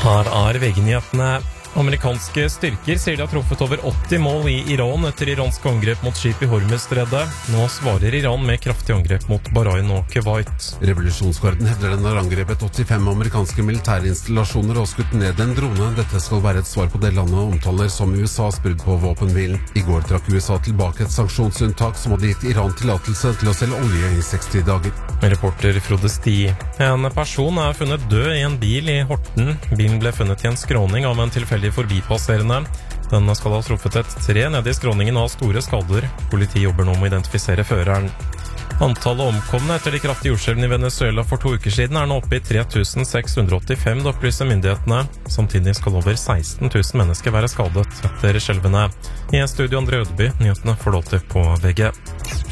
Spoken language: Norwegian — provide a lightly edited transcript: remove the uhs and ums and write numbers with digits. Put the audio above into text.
Her VG-nyhetene. Amerikanske styrker sier de har truffet over 80 mål i Iran etter iransk angrep mot skip i Hormuzstredet. Nå svarer Iran med kraftig angrep mot Bahrain og Kuwait. Revolusjonsgarden hevder den har angrepet 85 amerikanske militærinstallasjoner og skutt ned en drone. Dette skal være et svar på det landet omtaler som USAs brudd på våpenhvilen. I går trakk USA tilbake et sanksjonsunntak som hadde gitt Iran tillatelse til å selge olje i 60 dager. Reporter Frode Sti. En person er funnet død i en bil i Horten. Bilen ble funnet i en skråning av en tilfeldig forbipasserende. Den skal ha truffet et tre nede i skråningen og har store skader. Politiet jobber nå med å identifisere føreren. Antallet omkomne etter de kraftige jordskjelvene i Venezuela for 2 uker siden er nå oppe i 3685, det opplyser myndighetene. Samtidig skal over 16 000 mennesker være skadet etter skjelvene. I studio Andre Ødeby, nyhetene får lov til på VG.